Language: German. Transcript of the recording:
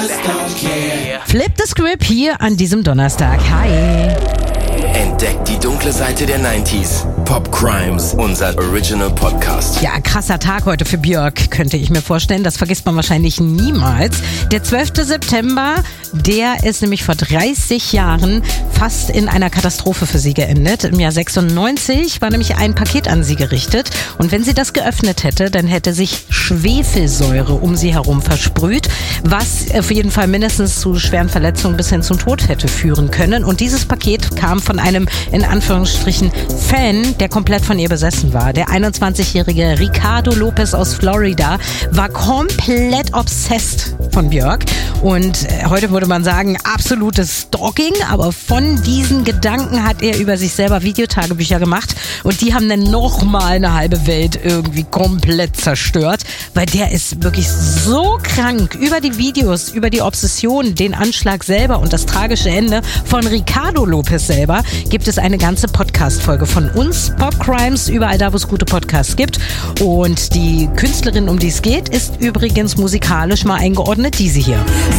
Flip the Script hier an diesem Donnerstag. Hi. Entdeckt die dunkle Seite der 90s. Pop Crimes, unser Original Podcast. Ja, krasser Tag heute für Björk, könnte ich mir vorstellen. Das vergisst man wahrscheinlich niemals. Der 12. September, der ist nämlich vor 30 Jahren fast in einer Katastrophe für sie geendet. Im Jahr 96 war nämlich ein Paket an sie gerichtet. Und wenn sie das geöffnet hätte, dann hätte sich Schwefelsäure um sie herum versprüht, was auf jeden Fall mindestens zu schweren Verletzungen bis hin zum Tod hätte führen können. Und dieses Paket kam von einem, in Anführungsstrichen, Fan, der komplett von ihr besessen war. Der 21-jährige Ricardo Lopez aus Florida war komplett obsessed von Björk. Und heute würde man sagen, absolutes Stalking, aber von diesen Gedanken hat er über sich selber Videotagebücher gemacht und die haben dann nochmal eine halbe Welt irgendwie komplett zerstört, weil der ist wirklich so krank über die Videos, über die Obsession, den Anschlag selber und das tragische Ende von Ricardo Lopez selber, gibt es eine ganze Podcast-Folge von uns, Pop Crimes, überall da, wo es gute Podcasts gibt. Und die Künstlerin, um die es geht, ist übrigens musikalisch mal eingeordnet, diese hier.